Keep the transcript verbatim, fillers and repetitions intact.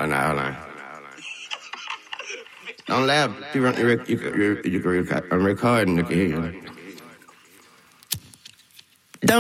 on, hold on. Don't laugh. You, you, you, you, you, you, I'm recording. You can hear you.